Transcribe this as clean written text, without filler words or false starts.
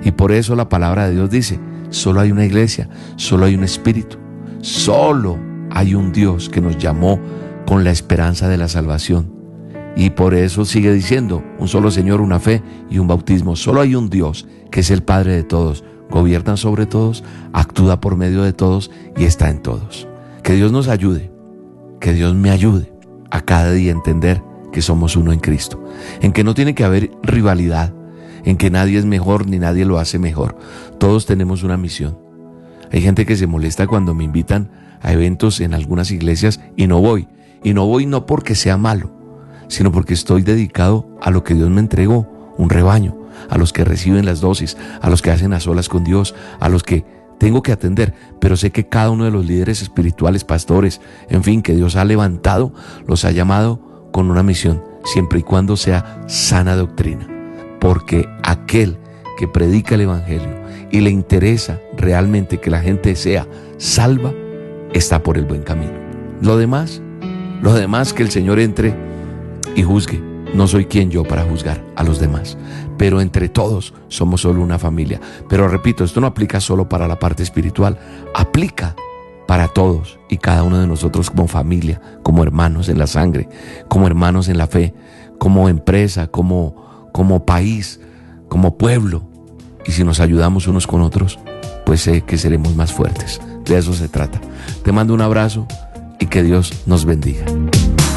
Y por eso la palabra de Dios dice, solo hay una iglesia, solo hay un espíritu, solo hay un Dios que nos llamó con la esperanza de la salvación. Y por eso sigue diciendo, un solo Señor, una fe y un bautismo. Solo hay un Dios que es el Padre de todos, gobierna sobre todos, actúa por medio de todos y está en todos. Que Dios nos ayude, que Dios me ayude a cada día entender que somos uno en Cristo, en que no tiene que haber rivalidad, en que nadie es mejor ni nadie lo hace mejor. Todos tenemos una misión. Hay gente que se molesta cuando me invitan a eventos en algunas iglesias y no voy. Y no voy no porque sea malo, sino porque estoy dedicado a lo que Dios me entregó, un rebaño, a los que reciben las dosis, a los que hacen a solas con Dios, a los que tengo que atender. Pero sé que cada uno de los líderes espirituales, pastores, en fin, que Dios ha levantado, los ha llamado con una misión, siempre y cuando sea sana doctrina. Porque aquel que predica el evangelio y le interesa realmente que la gente sea salva, está por el buen camino. Lo demás que el Señor entre y juzgue. No soy quien yo para juzgar a los demás, pero entre todos somos solo una familia. Pero repito, esto no aplica solo para la parte espiritual, aplica para todos y cada uno de nosotros como familia, como hermanos en la sangre, como hermanos en la fe, como empresa, como país, como pueblo. Y si nos ayudamos unos con otros, pues sé que seremos más fuertes. De eso se trata. Te mando un abrazo y que Dios nos bendiga.